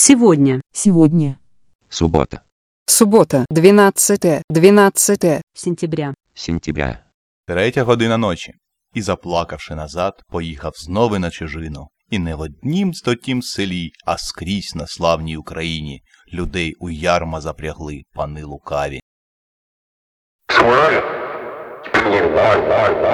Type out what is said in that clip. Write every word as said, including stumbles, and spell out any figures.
Сегодня. Сегодня. Суббота. Субота, дванадцяте, дванадцяте Сентября. Сентября. Третя година ночі. І, заплакавши назад, поїхав знову на чужину. І не в однім стотім селі, а скрізь на славній Україні людей у ярма запрягли пани лукаві.